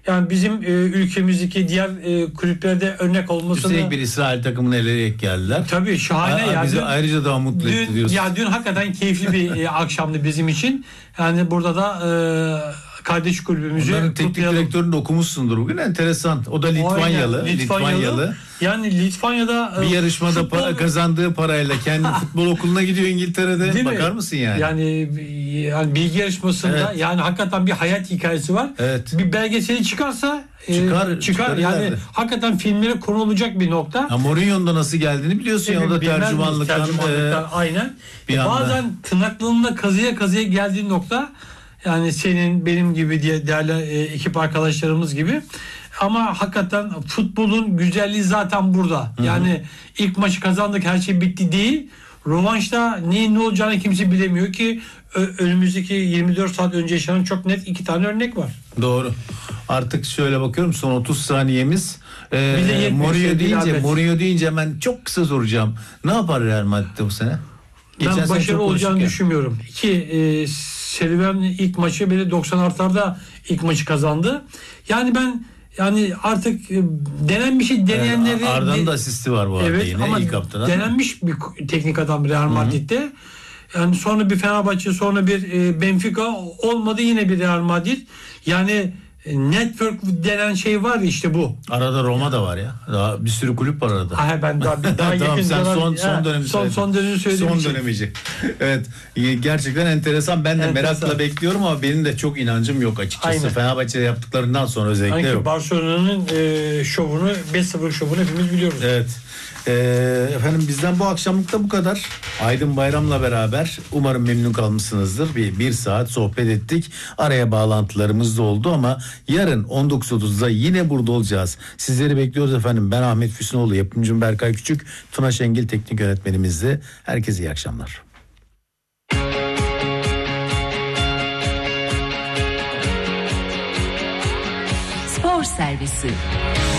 Yani bizim ülkemizdeki diğer kulüplerde örnek olmasını... Üstelik bir İsrail takımını eleyerek geldiler. Tabii şahane ya. Bizi ayrıca daha mutlu etti diyorsun. Ya dün hakikaten keyifli bir akşamdı bizim için. Yani burada da kardeş kulübümüzü onların teknik direktörünü de okumuşsundur bugün. Enteresan. O da Litvanyalı. Yani Litvanya'da bir yarışmada kazandığı parayla kendi futbol okuluna gidiyor İngiltere'de. Değil Bakar mi? mısın yani? Yani bilgi yarışmasında evet. yani hakikaten bir hayat hikayesi var. Evet. Bir belgeseli çıkarsa çıkar. Yani ileride. Hakikaten filmlere konu olacak bir nokta. Ya Mourinho'nun da nasıl geldiğini biliyorsun ya, o da tercümanlıktan aynen. Bazen tırnaklarında kazıya geldiği nokta, yani senin benim gibi diye değerli ekip arkadaşlarımız gibi. Ama hakikaten futbolun güzelliği zaten burada. Hı-hı. Yani ilk maçı kazandık, her şey bitti değil. Rövanşta neyin ne olacağını kimse bilemiyor ki önümüzdeki 24 saat önce yaşanan çok net 2 tane örnek var. Doğru. Artık şöyle bakıyorum, son 30 saniyemiz. Mourinho deyince hemen çok kısa soracağım. Ne yapar Real Madrid'de bu sene? Ben başarılı olacağını düşünmüyorum. Serüven ilk maçı bile 90 artılarda ilk maçı kazandı. Yani ben artık denen bir şey deneyenleri... Arda'nın da asisti var bu arada yine ama ilk haftada. Denenmiş bir teknik adam Real Madrid'de. Yani sonra bir Fenerbahçe, sonra bir Benfica, olmadı yine bir Real Madrid. Yani network denen şey var işte bu. Arada Roma da var ya. Daha bir sürü kulüp var arada. Ben daha tamam, yakın sen son dönemi son dönemi söylediğim son dönemeci. Evet. Gerçekten enteresan. Ben de merakla bekliyorum ama benim de çok inancım yok açıkçası. Aynen. Fenerbahçe'de yaptıklarından sonra özellikle yok. Barcelona'nın şovunu, 5-0 şovunu hepimiz biliyoruz. Evet. Efendim bizden bu akşamlık da bu kadar. Aydın Bayram'la beraber umarım memnun kalmışsınızdır. Bir saat sohbet ettik. Araya bağlantılarımız da oldu ama yarın 19.30'da yine burada olacağız. Sizleri bekliyoruz efendim. Ben Ahmet Füsunoğlu, yapımcım Berkay Küçük, Tuna Şengil teknik yönetmenimizdi. Herkese iyi akşamlar. Spor Servisi.